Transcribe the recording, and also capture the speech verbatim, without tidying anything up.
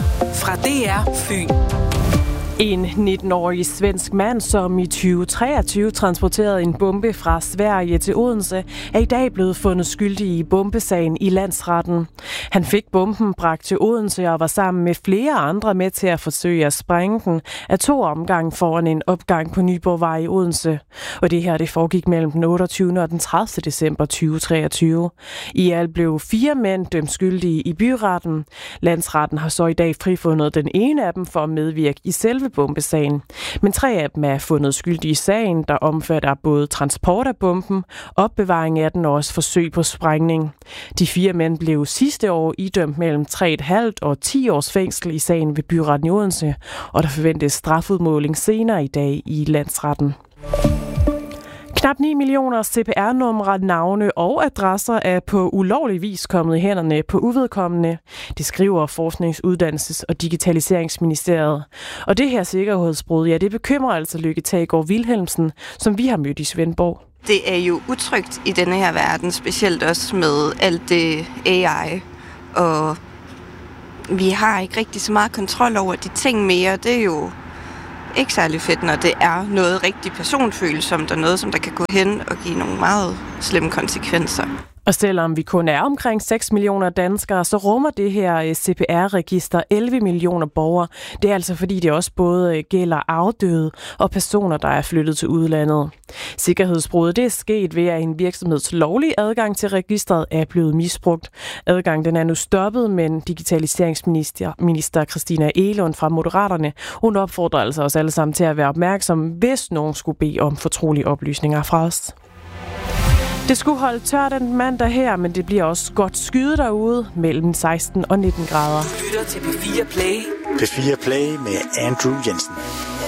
fra D R Fyn. En nitten-årig svensk mand, som i tyve treogtyve transporterede en bombe fra Sverige til Odense, er i dag blevet fundet skyldig i bombesagen i landsretten. Han fik bomben bragt til Odense og var sammen med flere andre med til at forsøge at sprænge den af to omgange foran en opgang på Nyborgvej i Odense. Og det her det foregik mellem den otteogtyvende og den tredivte december tyve treogtyve. I alt blev fire mænd dømt skyldige i byretten. Landsretten har så i dag frifundet den ene af dem for at medvirke i selve bombesagen. Men tre af dem er fundet skyldige i sagen, der omfatter både transport af bomben, opbevaring af den og også forsøg på sprængning. De fire mænd blev sidste år idømt mellem tre komma fem og ti års fængsel i sagen ved byretten i Odense, og der forventes strafudmåling senere i dag i landsretten. Knap ni millioner C P R-numre, navne og adresser er på ulovlig vis kommet i hænderne på uvedkommende. Det skriver Forsknings-, Uddannelses- og Digitaliseringsministeriet. Og det her sikkerhedsbrud, ja, det bekymrer altså Lykke Tagegaard Vilhelmsen, som vi har mødt i Svendborg. Det er jo utrygt i denne her verden, specielt også med alt det A I, og vi har ikke rigtig så meget kontrol over de ting mere. Det er jo ikke særlig fedt, når det er noget rigtig personfølsomt og noget, som der kan gå hen og give nogle meget slemme konsekvenser. Og selvom vi kun er omkring seks millioner danskere, så rummer det her C P R-register elleve millioner borgere. Det er altså fordi, det også både gælder afdøde og personer, der er flyttet til udlandet. Sikkerhedsbruddet det er sket ved, at en virksomheds lovlige adgang til registret er blevet misbrugt. Adgangen den er nu stoppet, men digitaliseringsminister minister Christina Egelund fra Moderaterne, hun opfordrer altså os alle sammen til at være opmærksomme, hvis nogen skulle bede om fortrolige oplysninger fra os. Det skulle holde tørt den mandag her, men det bliver også godt skyde derude mellem seksten og nitten grader. Du lytter til P fire Play. P fire Play med Andrew Jensen.